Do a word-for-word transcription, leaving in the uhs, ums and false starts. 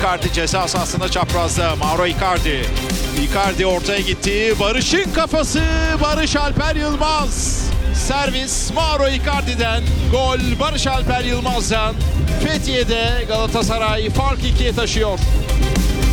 Icardi ceza sahasında çaprazda. Mauro Icardi. Icardi ortaya gitti. Barış'ın kafası. Barış Alper Yılmaz. Servis Mauro Icardi'den. Gol Barış Alper Yılmaz'dan. Fethiye'de Galatasaray fark ikiye taşıyor.